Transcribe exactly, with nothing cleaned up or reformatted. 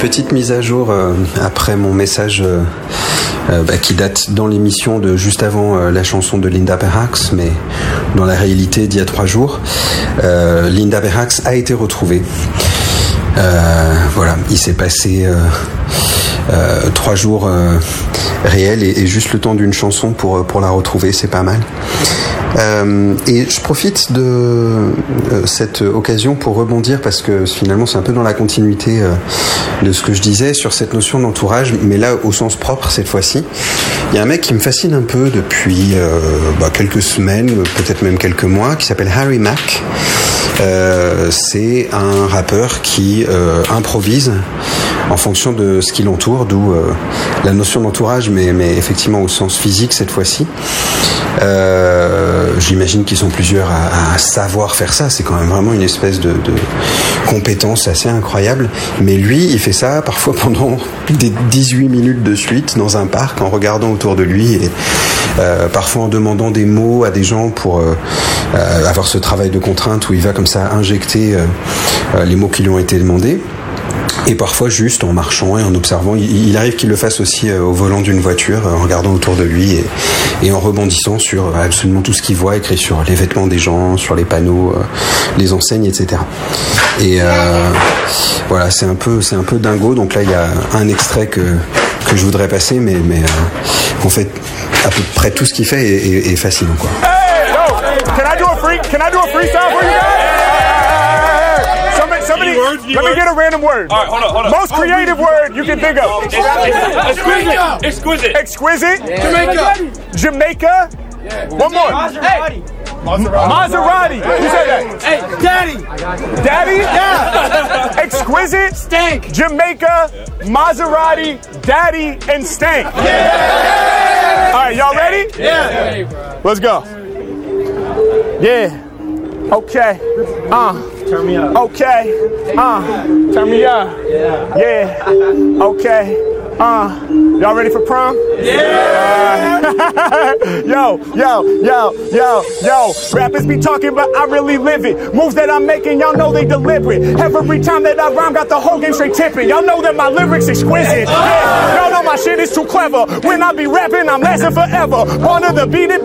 petite mise à jour euh, après mon message euh, euh, bah, qui date dans l'émission de juste avant euh, la chanson de Linda Perhacs, mais dans la réalité d'il y a trois jours. Euh, Linda Perhacs a été retrouvée. Euh, voilà, il s'est passé euh, euh, trois jours euh, réels et, et juste le temps d'une chanson pour, pour la retrouver, c'est pas mal. Euh, et je profite de euh, cette occasion pour rebondir parce que finalement c'est un peu dans la continuité euh, de ce que je disais sur cette notion d'entourage, mais là au sens propre cette fois-ci. Il y a un mec qui me fascine un peu depuis euh, bah, quelques semaines, peut-être même quelques mois, qui s'appelle Harry Mack. Euh, c'est un rappeur qui euh, improvise en fonction de ce qui l'entoure, d'où euh, la notion d'entourage, mais, mais effectivement au sens physique cette fois-ci. Euh, j'imagine qu'ils sont plusieurs à, à savoir faire ça, c'est quand même vraiment une espèce de, de compétence assez incroyable, mais lui il fait ça parfois pendant des dix-huit minutes de suite dans un parc en regardant autour de lui et euh, parfois en demandant des mots à des gens pour euh, euh, avoir ce travail de contrainte où il va comme ça injecter euh, euh, les mots qui lui ont été demandés. Et parfois juste en marchant et en observant. Il, il arrive qu'il le fasse aussi euh, au volant d'une voiture, euh, en regardant autour de lui et, et en rebondissant sur euh, absolument tout ce qu'il voit, écrit sur les vêtements des gens, sur les panneaux, euh, les enseignes, et cetera. Et euh, voilà, c'est un peu, c'est un peu dingo. Donc là, il y a un extrait que que je voudrais passer, mais mais euh, en fait, à peu près tout ce qu'il fait est, est, est fascinant, quoi. Hey, yo, can I do a free? Can I do a freestyle for you guys? Somebody, let me get a random word. All right, hold on, hold on. Most creative word you can think of. Exquisite. Exquisite. Exquisite. Jamaica. Jamaica. Yeah. One more. Maserati. Maserati. Maserati. Who said that? Hey, Daddy. Daddy? Yeah. Exquisite. Stank. Jamaica. Maserati. Daddy and Stank. Yeah. All right, y'all ready? Yeah. Let's go. Yeah. Okay. Uh. Turn me up. Okay. Uh. Turn me up. Yeah. Yeah. Okay. Uh. Y'all ready for prom? Yeah. Uh, yo, yo, yo, yo, yo. Rappers be talking, but I really live it. Moves that I'm making, y'all know they deliberate. Every time that I rhyme, got the whole game straight tipping. Y'all know that my lyrics exquisite. Yeah. Y'all know my shit is too clever. When I be rapping, I'm lasting forever. Born of the beat it.